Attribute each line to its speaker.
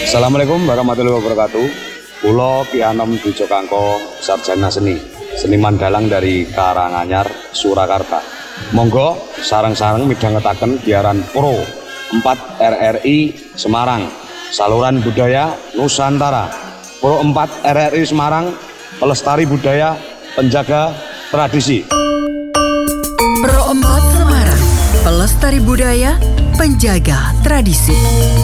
Speaker 1: Assalamualaikum warahmatullahi wabarakatuh. Kula Ki Anom Dujo Kangko, sarjana seniman dalang dari Karanganyar, Surakarta. Monggo sareng-sareng midhangetaken giaran Pro 4 RRI Semarang, saluran budaya Nusantara. Pro 4 RRI Semarang, pelestari budaya, penjaga tradisi.
Speaker 2: Pro 4 Semarang, pelestari budaya, penjaga tradisi.